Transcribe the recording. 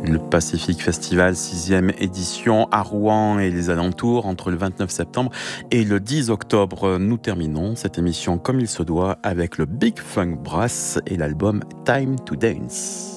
Le Pacific Festival, 6e édition à Rouen et les alentours entre le 29 septembre et le 10 octobre. Nous terminons cette émission comme il se doit avec le Big Funk Brass et l'album Time to Dance.